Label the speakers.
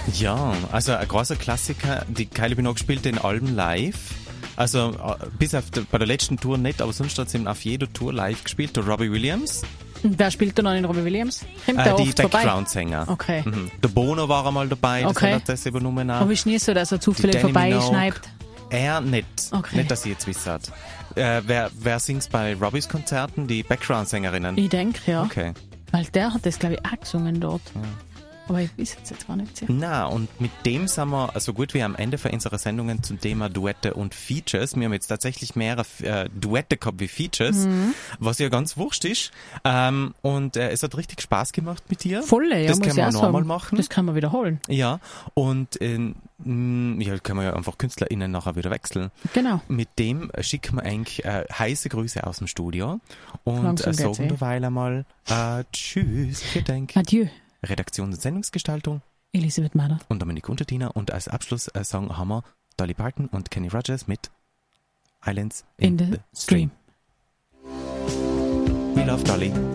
Speaker 1: Ja, also ein großer Klassiker. Die Kylie Minogue spielt den Alben live. Also bis auf bei der letzten Tour nicht, aber sonst hat sie eben auf jeder Tour live gespielt. Der Robbie Williams.
Speaker 2: Und wer spielt da noch in Robbie Williams? Kommt der
Speaker 1: Die
Speaker 2: oft vorbei?
Speaker 1: Background-Sänger.
Speaker 2: Okay.
Speaker 1: Mhm. Der Bono war einmal dabei,
Speaker 2: Okay.
Speaker 1: das hat das übernommen.
Speaker 2: Aber ist nicht so, dass er zufällig
Speaker 1: Danny
Speaker 2: vorbeischneibt?
Speaker 1: Er nicht.
Speaker 2: Okay.
Speaker 1: Nicht, dass ich jetzt wisst. Wer singt bei Robbys Konzerten? Die Background-Sängerinnen?
Speaker 2: Ich denke, ja.
Speaker 1: Okay.
Speaker 2: Weil der hat das, glaube ich, auch gesungen dort. Ja. Aber ich weiß jetzt gar nicht sicher.
Speaker 1: Na, und mit dem sind wir so gut wie am Ende von unserer Sendungen zum Thema Duette und Features. Wir haben jetzt tatsächlich mehrere Duette gehabt wie Features, was ja ganz wurscht ist. Und es hat richtig Spaß gemacht mit dir.
Speaker 2: Volle, ja,
Speaker 1: das
Speaker 2: muss
Speaker 1: können wir auch nochmal machen.
Speaker 2: Das kann man wiederholen.
Speaker 1: Ja, und kann man ja einfach KünstlerInnen nachher wieder wechseln.
Speaker 2: Genau.
Speaker 1: Mit dem schicken wir eigentlich heiße Grüße aus dem Studio und
Speaker 2: Langsam
Speaker 1: sagen derweil einmal Tschüss, vielen Dank.
Speaker 2: Adieu.
Speaker 1: Redaktion und Sendungsgestaltung
Speaker 2: Elisabeth Mader
Speaker 1: und Dominik Unterdiener, und als Abschlusssong haben wir Dolly Parton und Kenny Rogers mit Islands in the Stream. We love Dolly.